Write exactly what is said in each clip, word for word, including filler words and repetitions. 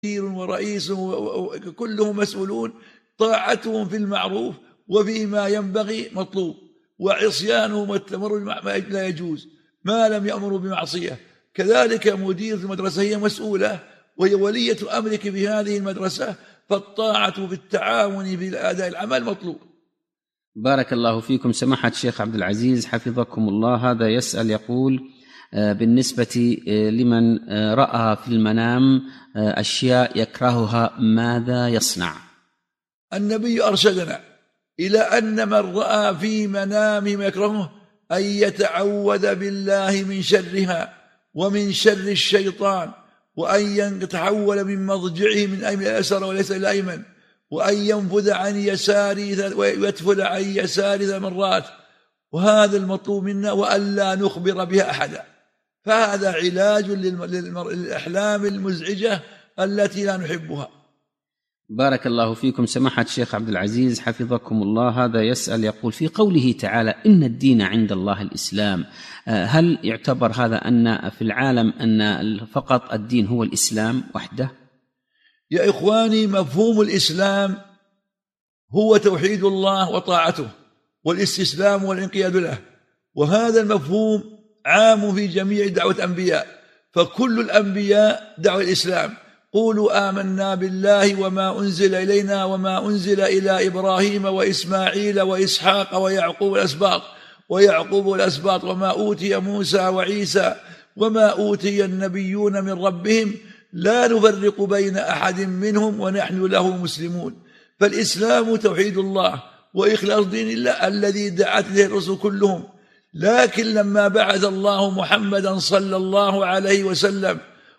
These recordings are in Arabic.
ورئيس وكلهم مسؤولون، طاعتهم في المعروف وفيما ينبغي مطلوب، وعصيانهم والتمرد لا يجوز ما لم يأمروا بمعصية. كذلك مدير المدرسة هي مسؤولة وهي ولية أمرك في هذه المدرسة، فالطاعة في التعاون في أداء العمل مطلوب. بارك الله فيكم سماحة الشيخ عبد العزيز حفظكم الله. هذا يسأل يقول: بالنسبة لمن رأى في المنام أشياء يكرهها ماذا يصنع؟ النبي أرشدنا إلى أن من رأى في منامه ما يكرهه أن يتعوذ بالله من شرها ومن شر الشيطان، وأن يتحول من مضجعه من أيمن الأسر وليس الأيمن، وأن ينفذ عن يساره ويتفل عن يساره ثلاث مرات، وهذا المطلوب منا، وأن لا نخبر بها أحدا. فهذا علاج للأحلام المزعجة التي لا نحبها. بارك الله فيكم سماحة الشيخ عبد العزيز حفظكم الله. هذا يسأل يقول: في قوله تعالى إن الدين عند الله الإسلام، هل يعتبر هذا أن في العالم أن فقط الدين هو الإسلام وحده؟ يا إخواني، مفهوم الإسلام هو توحيد الله وطاعته والاستسلام والانقياد له، وهذا المفهوم عام في جميع دعوة الأنبياء، فكل الأنبياء دعوا الإسلام. قولوا آمنا بالله وما أنزل إلينا وما أنزل إلى إبراهيم وإسماعيل وإسحاق ويعقوب الأسباط ويعقوب والأسباط وما أوتي موسى وعيسى وما أوتي النبيون من ربهم لا نفرق بين أحد منهم ونحن له مسلمون. فالإسلام توحيد الله وإخلاص دين الله الذي دعت له الرسل كلهم. لكن لما بعث الله محمدا صلى الله عليه وسلم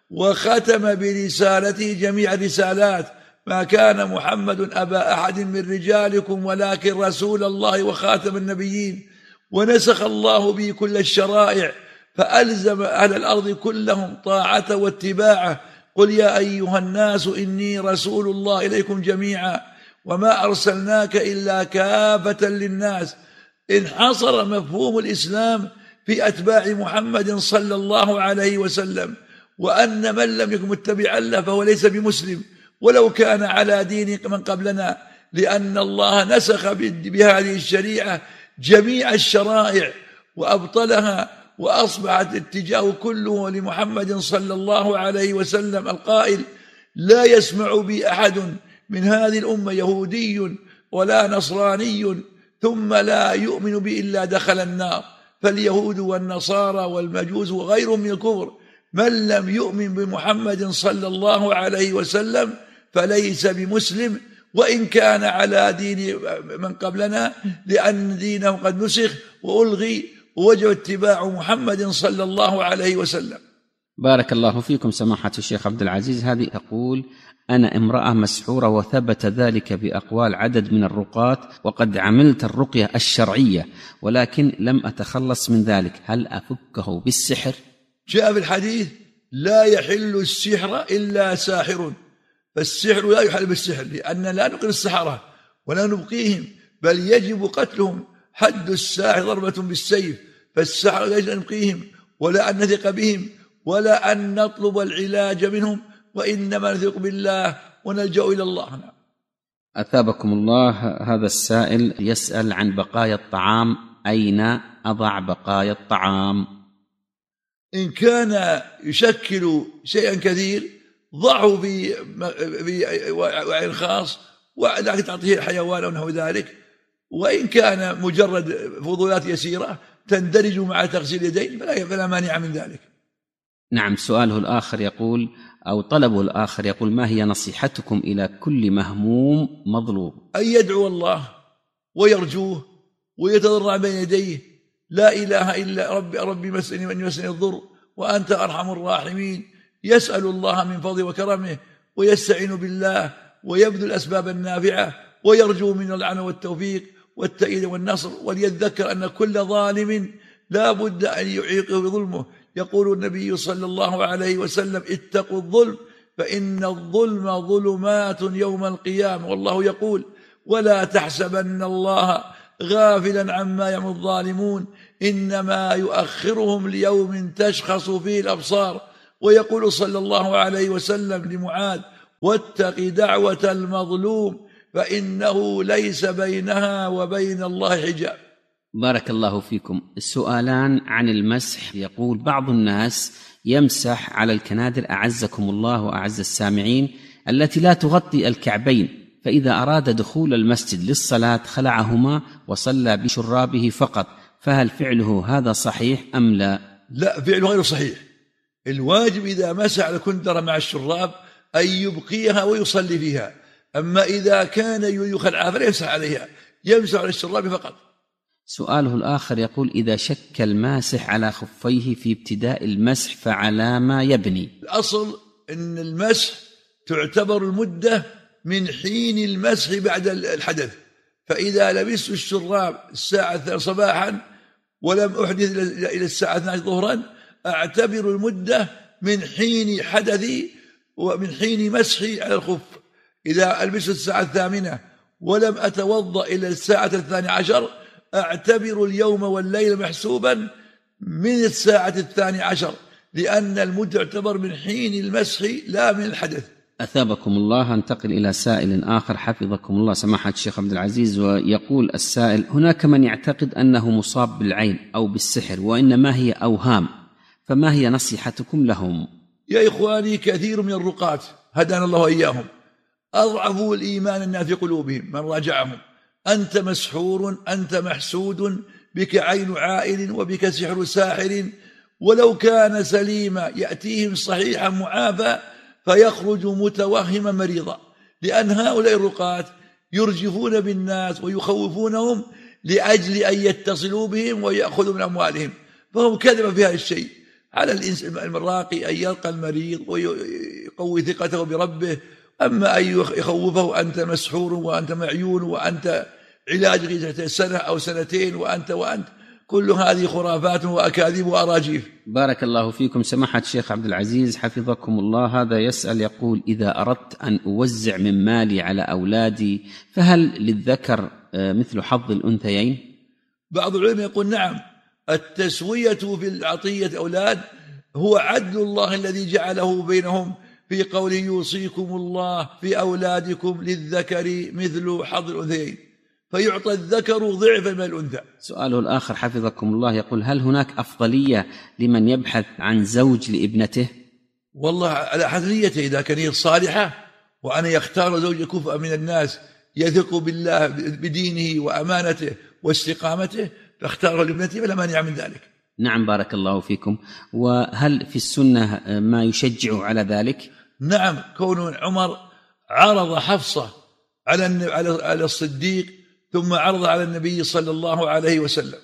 وختم برسالته جميع الرسالات، ما كان محمد أبا أحد من رجالكم ولكن رسول الله وخاتم النبيين، ونسخ الله به كل الشرائع، فألزم أهل الأرض كلهم طاعته واتباعه. قل يا أيها الناس إني رسول الله إليكم جميعا وما أرسلناك إلا كافة للناس. انحصر مفهوم الإسلام في أتباع محمد صلى الله عليه وسلم، وأن من لم يكن متبعا له فهو ليس بمسلم ولو كان على دين من قبلنا، لأن الله نسخ بهذه الشريعة جميع الشرائع وأبطلها، وأصبحت الاتجاه كله لمحمد صلى الله عليه وسلم القائل: لا يسمع بي أحد من هذه الأمة يهودي ولا نصراني ثم لا يؤمن بي إلا دخل النار. فاليهود والنصارى والمجوس وغيرهم من الكفر، من لم يؤمن بمحمد صلى الله عليه وسلم فليس بمسلم وإن كان على دين من قبلنا، لأن دينه قد نسخ وألغي ووجب اتباع محمد صلى الله عليه وسلم. بارك الله فيكم سماحة الشيخ عبد العزيز. هذه تقول: أنا امرأة مسحورة وثبت ذلك بأقوال عدد من الرقاة، وقد عملت الرقية الشرعية ولكن لم أتخلص من ذلك، هل أفكه بالسحر؟ جاء في الحديث: لا يحل السحر إلا ساحر، فالسحر لا يحل بالسحر، لأن لا نقل السحرة ولا نبقيهم، بل يجب قتلهم. حد الساحر ضربة بالسيف، فالسحر لا يجب أن نبقيهم ولا أن نثق بهم ولا أن نطلب العلاج منهم، وإنما نثق بالله ونلجأ إلى الله. أثابكم الله. هذا السائل يسأل عن بقايا الطعام، أين أضع بقايا الطعام؟ إن كان يشكل شيئا كثير ضعه في في وعي خاص ولكن تعطيه الحيوان أو نحو ذلك، وإن كان مجرد فضولات يسيرة تندرج مع تغسيل اليدين فلا مانع من ذلك. نعم. سؤاله الآخر يقول أو طلبه الآخر يقول: ما هي نصيحتكم إلى كل مهموم مظلوم؟ أن يدعو الله ويرجوه ويتضرع بين يديه: لا إله إلا ربي ربي مسني من يمسني الضر وأنت أرحم الراحمين. يسأل الله من فضله وكرمه ويستعين بالله ويبذل الأسباب النافعة ويرجو من العنة والتوفيق والتأييد والنصر، وليتذكر أن كل ظالم لا بد أن يعيقه بظلمه. يقول النبي صلى الله عليه وسلم: اتقوا الظلم فإن الظلم ظلمات يوم القيامة. والله يقول: ولا تحسبن الله غافلا عما يعمل الظالمون إنما يؤخرهم ليوم تشخص فيه الأبصار. ويقول صلى الله عليه وسلم لمعاذ: واتق دعوة المظلوم فإنه ليس بينها وبين الله حجاب. بارك الله فيكم. السؤالان عن المسح. يقول بعض الناس يمسح على الكنادر أعزكم الله وأعز السامعين التي لا تغطي الكعبين، فإذا أراد دخول المسجد للصلاة خلعهما وصلى بشرابه فقط، فهل فعله هذا صحيح أم لا؟ لا، فعله غير صحيح. الواجب إذا مسح على الكندرة مع الشراب أن يبقيها ويصلي فيها، أما إذا كان يخلعها فلا يمسح عليها، يمسح على الشراب فقط. سؤاله الآخر يقول إذا شك الماسح على خفيه في ابتداء المسح فعلى ما يبني؟ الأصل أن المسح تعتبر المدة من حين المسح بعد الحدث، فإذا لبست الشراب الساعة الثانية صباحا ولم أحدث إلى الساعة اثنتي عشرة ظهرا أعتبر المدة من حين حدثي ومن حين مسحي على الخف. إذا ألبست الساعة الثامنة ولم أتوضأ إلى الساعة الثانية عشر أعتبر اليوم والليل محسوبا من الساعة الثانية عشر، لأن المدة تعتبر من حين المسح لا من الحدث. أثابكم الله. انتقل إلى سائل آخر حفظكم الله سماحة الشيخ عبد العزيز، ويقول السائل هناك من يعتقد أنه مصاب بالعين أو بالسحر وإنما هي أوهام، فما هي نصيحتكم لهم؟ يا إخواني، كثير من الرقاة هدانا الله إياهم أضعفوا الإيمان الناس في قلوبهم من راجعهم. أنت مسحور، أنت محسود، بك عين عائل وبك سحر ساحر، ولو كان سليما يأتيهم صحيحا معافى فيخرج متوهما مريضا، لأن هؤلاء الرقاة يرجفون بالناس ويخوفونهم لأجل أن يتصلوا بهم ويأخذوا من أموالهم، فهم كذب في هذا الشيء. على الراقي أن يلقى المريض ويقوي ثقته بربه، أما أن يخوفه أنت مسحور وأنت معيون وأنت علاج سنة أو سنتين وأنت وأنت كل هذه خرافات وأكاذيب وأراجيف. بارك الله فيكم سماحة الشيخ عبد العزيز حفظكم الله. هذا يسأل يقول إذا أردت أن أوزع من مالي على أولادي فهل للذكر مثل حظ الأنثيين؟ بعض العلماء يقول نعم، التسوية في العطية أولاد هو عدل الله الذي جعله بينهم في قوله يوصيكم الله في أولادكم للذكر مثل حظ الأنثيين، فيعطى الذكر ضعفا من الأنثى. سؤاله الآخر حفظكم الله يقول هل هناك أفضلية لمن يبحث عن زوج لابنته؟ والله على حسب نيته، إذا كان صالحة وأنا يختار زوج كفء من الناس يثق بالله بدينه وأمانته واستقامته فاختار لابنته فلا مانع من ذلك. نعم بارك الله فيكم. وهل في السنة ما يشجع على ذلك؟ نعم، كون عمر عرض حفصة على على الصديق ثم عرض على النبي صلى الله عليه وسلم.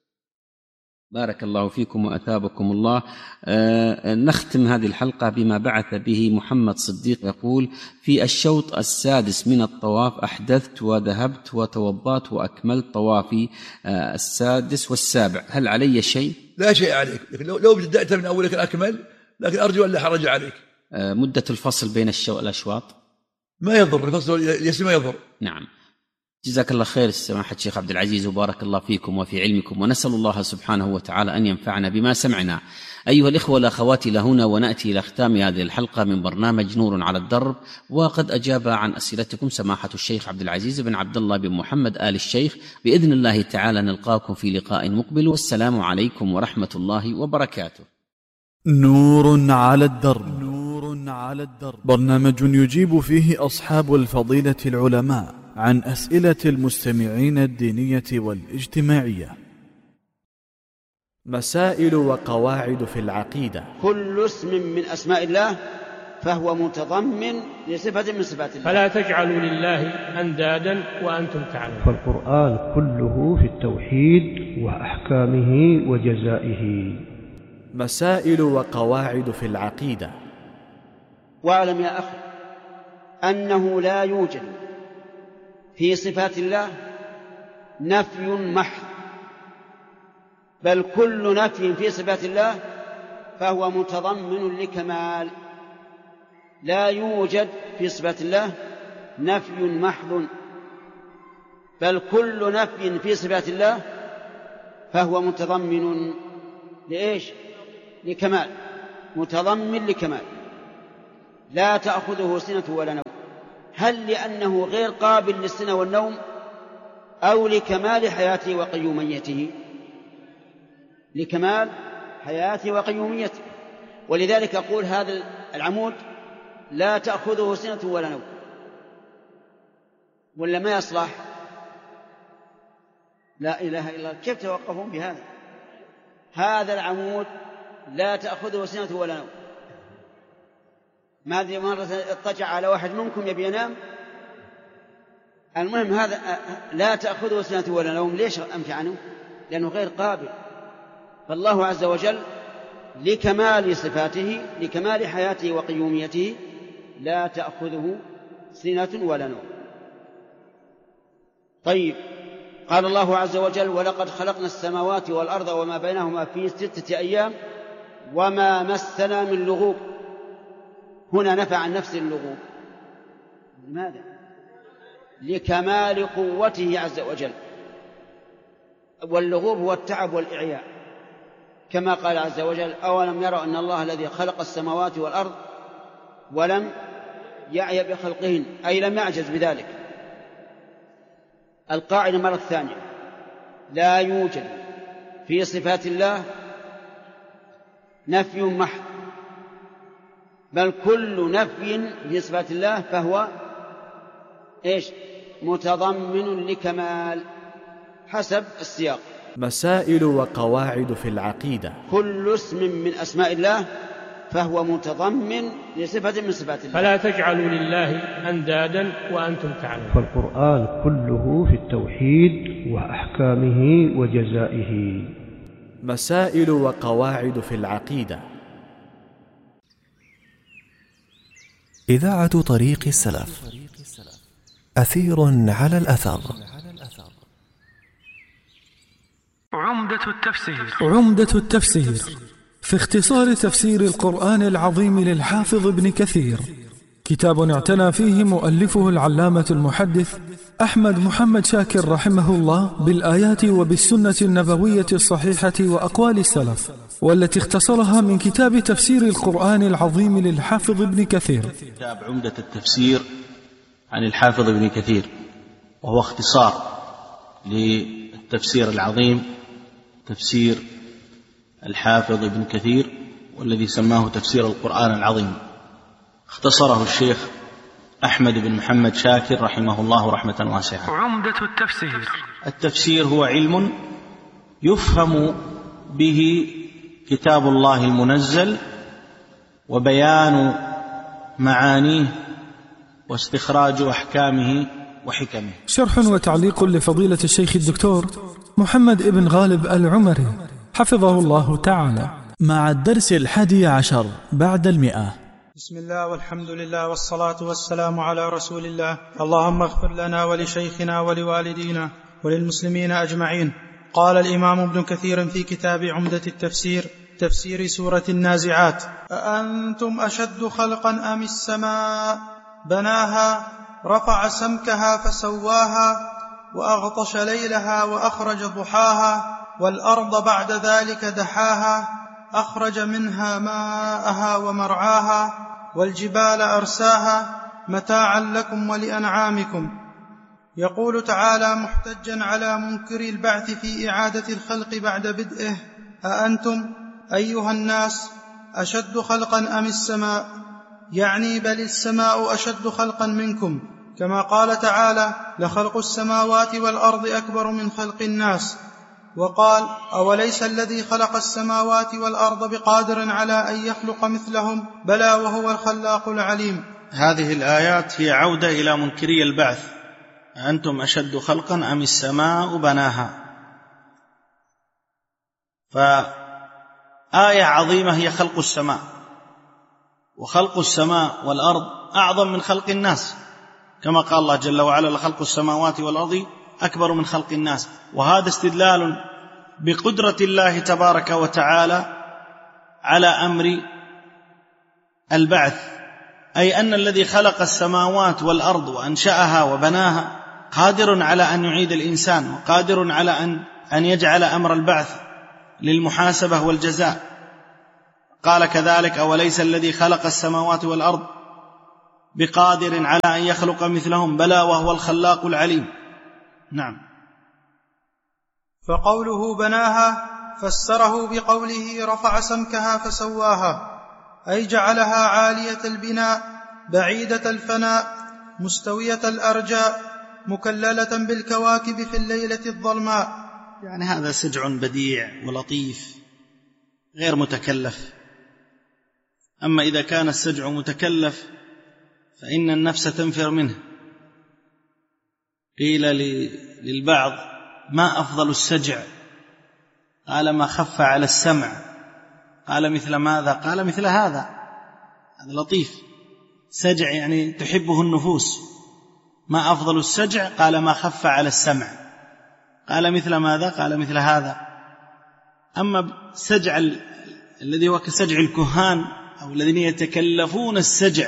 بارك الله فيكم وأثابكم الله. آه نختم هذه الحلقة بما بعث به محمد صديق يقول في الشوط السادس من الطواف أحدثت وذهبت وتوضأت وأكملت طوافي آه السادس والسابع، هل علي شيء؟ لا شيء عليك، لو, لو بدأت من أولك الأكمل، لكن أرجو أن لا حرج عليك. آه مدة الفصل بين الأشواط ما يضر، الفصل اليسير ما يضر. نعم. جزاك الله خير سماحة الشيخ عبد العزيز وبارك الله فيكم وفي علمكم، ونسأل الله سبحانه وتعالى أن ينفعنا بما سمعنا. أيها الإخوة والأخوات، إلى هنا ونأتي إلى ختام هذه الحلقة من برنامج نور على الدرب، وقد أجاب عن أسئلتكم سماحة الشيخ عبد العزيز بن عبد الله بن محمد آل الشيخ. بإذن الله تعالى نلقاكم في لقاء مقبل، والسلام عليكم ورحمة الله وبركاته. نور على الدرب. نور على الدرب برنامج يجيب فيه أصحاب الفضيلة العلماء عن أسئلة المستمعين الدينية والاجتماعية. مسائل وقواعد في العقيدة. كل اسم من أسماء الله فهو متضمن لصفة من صفات الله، فلا تجعلوا لله أندادا وأنتم تعلمون. فالقرآن كله في التوحيد وأحكامه وجزائه. مسائل وقواعد في العقيدة. واعلم يا أخي أنه لا يوجد في صفات الله نفي محض، بل كل نفي في صفات الله فهو متضمن لكمال. لا يوجد في صفات الله نفي محض، بل كل نفي في صفات الله فهو متضمن لإيش؟ لكمال، متضمن لكمال. لا تأخذه سنة ولا نوم. هل لأنه غير قابل للسنة والنوم أو لكمال حياته وقيوميته؟ لكمال حياته وقيوميته. ولذلك يقول هذا العمود لا تأخذه سنة ولا نوم، ولا ما يصلح؟ لا إله إلا الله. كيف توقفون بهذا؟ هذا العمود لا تأخذه سنة ولا نوم. ما أدري مرة اضطجع على واحد منكم يبي ينام. المهم هذا لا تأخذه سنة ولا نوم. ليش أمشي عنه؟ لأنه غير قابل. فالله عز وجل لكمال صفاته لكمال حياته وقيوميته لا تأخذه سنة ولا نوم. طيب، قال الله عز وجل ولقد خلقنا السماوات والأرض وما بينهما في ستة أيام وما مسنا من لغوب. هنا نفى عن نفس اللغوب. لماذا؟ لكمال قوته عز وجل. واللغوب هو التعب والإعياء، كما قال عز وجل أولم يروا أن الله الذي خلق السماوات والأرض ولم يعي بخلقهن، أي لم يعجز بذلك. القاعدة مرة ثانية: لا يوجد في صفات الله نفي محض، بل كل نفي في صفات الله فهو إيش؟ متضمن لكمال حسب السياق. مسائل وقواعد في العقيدة. كل اسم من أسماء الله فهو متضمن لصفة من صفات الله. فلا تجعلوا لله أندادا وأنتم تعلمون. فالقرآن كله في التوحيد وأحكامه وجزائه. مسائل وقواعد في العقيدة. إذاعة طريق السلف، أثير على الأثر. عمدة التفسير. عمدة التفسير في اختصار تفسير القرآن العظيم للحافظ ابن كثير، كتاب اعتنى فيه مؤلفه العلامة المحدث أحمد محمد شاكر رحمه الله بالآيات وبالسنة النبوية الصحيحة وأقوال السلف، والتي اختصرها من كتاب تفسير القرآن العظيم للحافظ ابن كثير. كتاب عمدة التفسير عن الحافظ ابن كثير، وهو اختصار للتفسير العظيم تفسير الحافظ ابن كثير، والذي سماه تفسير القرآن العظيم. اختصره الشيخ أحمد بن محمد شاكر رحمه الله رحمة واسعة. عمدة التفسير. التفسير هو علم يفهم به كتاب الله المنزل وبيان معانيه واستخراج أحكامه وحكمه. شرح وتعليق لفضيلة الشيخ الدكتور محمد ابن غالب العمري حفظه الله تعالى، مع الدرس الحادي عشر بعد المئة. بسم الله والحمد لله والصلاة والسلام على رسول الله. اللهم اغفر لنا ولشيخنا ولوالدينا وللمسلمين أجمعين. قال الإمام ابن كثير في كتاب عمدة التفسير تفسير سورة النازعات: أأنتم أشد خلقا أم السماء بناها رفع سمكها فسواها وأغطش ليلها وأخرج ضحاها والأرض بعد ذلك دحاها أخرج منها ماءها ومرعاها والجبال أرساها متاعا لكم ولأنعامكم. يقول تعالى محتجا على منكر البعث في إعادة الخلق بعد بدئه: أأنتم أيها الناس أشد خلقا أم السماء؟ يعني بل السماء أشد خلقا منكم، كما قال تعالى: لخلق السماوات والأرض أكبر من خلق الناس. وقال: أوليس الذي خلق السماوات والأرض بقادر على أن يخلق مثلهم؟ بلى وهو الخلاق العليم. هذه الآيات هي عودة إلى منكري البعث: أنتم أشد خلقا أم السماء بناها. فآية عظيمة هي خلق السماء، وخلق السماء والأرض أعظم من خلق الناس، كما قال الله جل وعلا: لخلق السماوات والأرض أكبر من خلق الناس. وهذا استدلال بقدرة الله تبارك وتعالى على أمر البعث، أي أن الذي خلق السماوات والأرض وأنشأها وبناها قادر على أن يعيد الإنسان، وقادر على أن أن يجعل أمر البعث للمحاسبة والجزاء. قال كذلك: أوليس الذي خلق السماوات والأرض بقادر على أن يخلق مثلهم، بلى وهو الخلاق العليم. نعم. فقوله بناها فسره بقوله رفع سمكها فسواها، أي جعلها عالية البناء بعيدة الفناء مستوية الأرجاء مكللة بالكواكب في الليلة الظلماء. يعني هذا سجع بديع ولطيف غير متكلف. أما إذا كان السجع متكلف فإن النفس تنفر منه. قيل للبعض ما أفضل السجع؟ قال ما خف على السمع. قال مثل ماذا؟ قال مثل هذا، هذا لطيف، سجع يعني تحبه النفوس. ما أفضل السجع؟ قال ما خف على السمع. قال مثل ماذا؟ قال مثل هذا. أما السجع الذي هو كسجع الكهان أو الذين يتكلفون السجع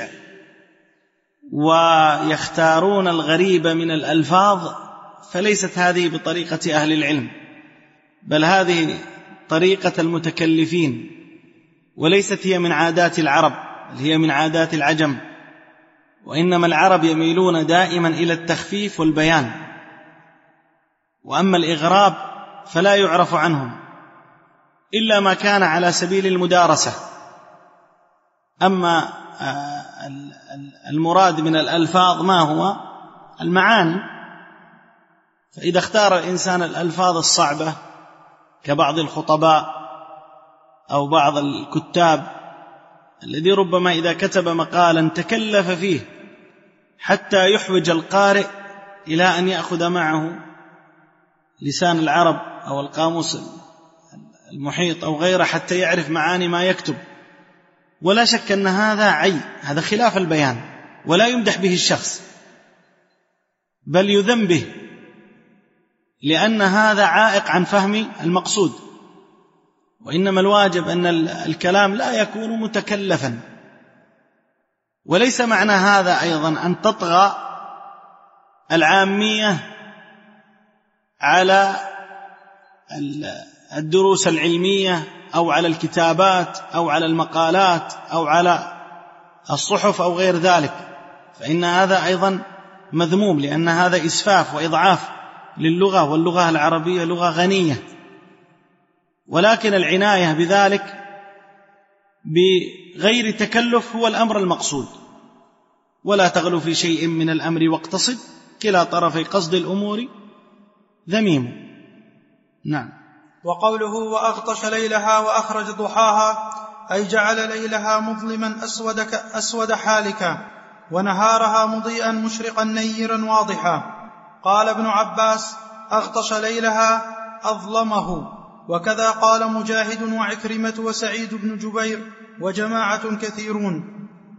ويختارون الغريب من الألفاظ فليست هذه بطريقة أهل العلم، بل هذه طريقة المتكلفين، وليست هي من عادات العرب، بل هي من عادات العجم. وإنما العرب يميلون دائما إلى التخفيف والبيان، وأما الإغراب فلا يعرف عنهم إلا ما كان على سبيل المدارسة. أما المراد من الألفاظ ما هو؟ المعاني. فإذا اختار الإنسان الألفاظ الصعبة كبعض الخطباء أو بعض الكتاب الذي ربما إذا كتب مقالا تكلف فيه حتى يحوج القارئ إلى أن يأخذ معه لسان العرب أو القاموس المحيط أو غيره حتى يعرف معاني ما يكتب، ولا شك أن هذا عي، هذا خلاف البيان، ولا يمدح به الشخص بل يذم به، لأن هذا عائق عن فهم المقصود. وإنما الواجب أن الكلام لا يكون متكلفا. وليس معنى هذا أيضا أن تطغى العامية على الدروس العلمية أو على الكتابات أو على المقالات أو على الصحف أو غير ذلك، فإن هذا أيضا مذموم، لأن هذا إسفاف وإضعاف للغة، واللغة العربية لغة غنية. ولكن العناية بذلك بغير تكلف هو الأمر المقصود. ولا تغلو في شيء من الأمر واقتصد، كلا طرفي قصد الأمور ذميم. نعم. وقوله وأغطش ليلها وأخرج ضحاها، أي جعل ليلها مظلما أسود, أسود حالكا، ونهارها مضيئا مشرقا نيرا واضحا. قال ابن عباس أغطش ليلها أظلمه، وكذا قال مجاهد وعكرمة وسعيد بن جبير وجماعة كثيرون.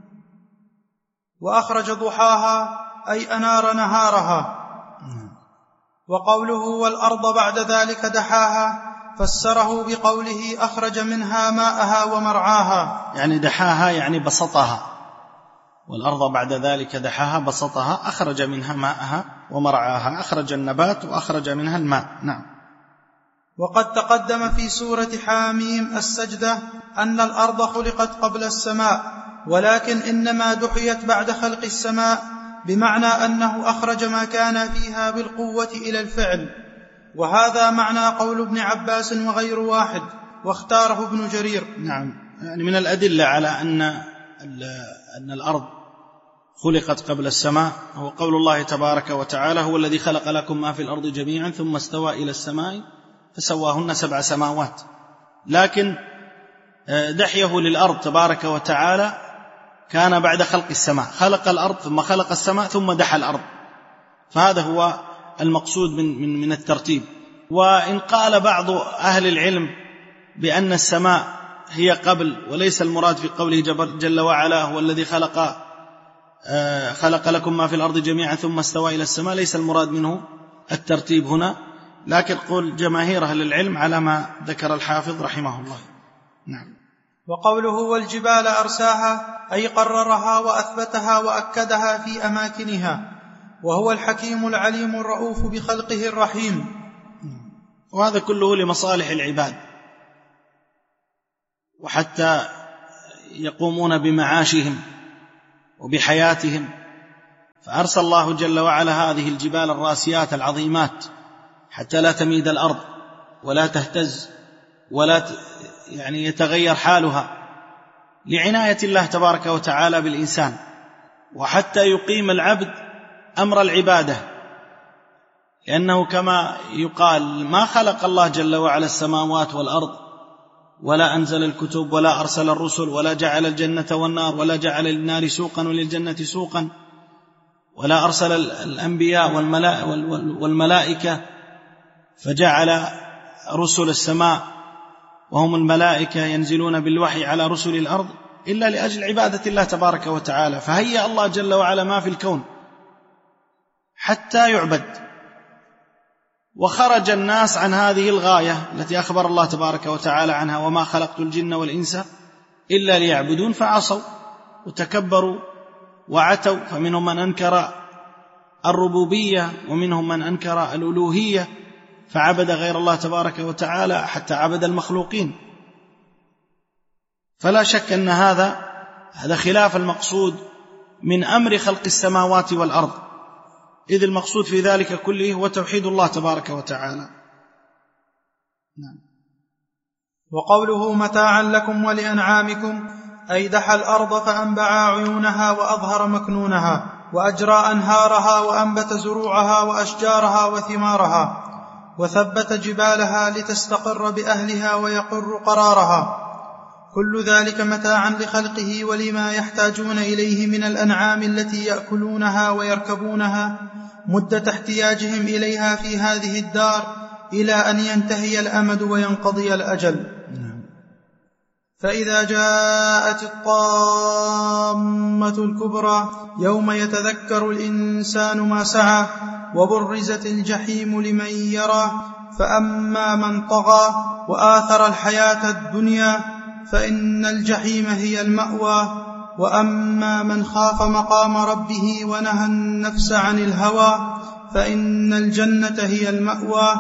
وأخرج ضحاها أي أنار نهارها. وقوله والأرض بعد ذلك دحاها فسره بقوله أخرج منها ماءها ومرعاها، يعني دحاها يعني بسطها، والأرض بعد ذلك دحاها بسطها، أخرج منها ماءها ومرعاها، أخرج النبات وأخرج منها الماء. نعم. وقد تقدم في سورة حاميم السجدة أن الأرض خلقت قبل السماء، ولكن إنما دحيت بعد خلق السماء، بمعنى أنه أخرج ما كان فيها بالقوة إلى الفعل. وهذا معنى قول ابن عباس وغير واحد، واختاره ابن جرير. نعم، يعني من الأدلة على أن أن الأرض خلقت قبل السماء هو قول الله تبارك وتعالى هو الذي خلق لكم ما في الأرض جميعا ثم استوى إلى السماء فسواهن سبع سماوات. لكن دحيه للأرض تبارك وتعالى كان بعد خلق السماء، خلق الأرض ثم خلق السماء ثم دحى الأرض، فهذا هو المقصود من, من, من الترتيب. وإن قال بعض أهل العلم بأن السماء هي قبل، وليس المراد في قوله جل وعلا هو الذي خلق خلق لكم ما في الأرض جميعا ثم استوى إلى السماء، ليس المراد منه الترتيب هنا، لكن قول جماهير أهل العلم على ما ذكر الحافظ رحمه الله. نعم. وقوله والجبال أرساها أي قررها وأثبتها وأكدها في أماكنها، وهو الحكيم العليم الرؤوف بخلقه الرحيم. وهذا كله لمصالح العباد، وحتى يقومون بمعاشهم وبحياتهم، فأرسل الله جل وعلا هذه الجبال الراسيات العظيمات حتى لا تميد الأرض ولا تهتز ولا يعني يتغير حالها، لعناية الله تبارك وتعالى بالإنسان، وحتى يقيم العبد أمر العبادة، لأنه كما يقال ما خلق الله جل وعلا السماوات والأرض ولا أنزل الكتب ولا أرسل الرسل ولا جعل الجنة والنار ولا جعل للنار سوقا وللجنة سوقا ولا أرسل الأنبياء والملائكة فجعل رسل السماء وهم الملائكة ينزلون بالوحي على رسل الأرض إلا لأجل عبادة الله تبارك وتعالى. فهيأ الله جل وعلا ما في الكون حتى يعبد، وخرج الناس عن هذه الغاية التي أخبر الله تبارك وتعالى عنها: وما خلقت الجن والإنس إلا ليعبدون، فعصوا وتكبروا وعتوا، فمنهم من أنكر الربوبية ومنهم من أنكر الألوهية، فعبد غير الله تبارك وتعالى حتى عبد المخلوقين. فلا شك أن هذا هذا خلاف المقصود من أمر خلق السماوات والأرض، إذ المقصود في ذلك كله هو توحيد الله تبارك وتعالى. نعم. وقوله متاعا لكم ولأنعامكم أي دحى الأرض فأنبع عيونها وأظهر مكنونها وأجرى أنهارها وأنبت زروعها وأشجارها وثمارها وثبت جبالها لتستقر بأهلها ويقر قرارها، كل ذلك متاعا لخلقه ولما يحتاجون إليه من الأنعام التي يأكلونها ويركبونها مدة احتياجهم إليها في هذه الدار إلى أن ينتهي الأمد وينقضي الأجل. فإذا جاءت الطامة الكبرى يوم يتذكر الإنسان ما سعى وبرزت الجحيم لمن يرى، فأما من طغى وآثر الحياة الدنيا فإن الجحيم هي المأوى، وأما من خاف مقام ربه ونهى النفس عن الهوى فإن الجنة هي المأوى.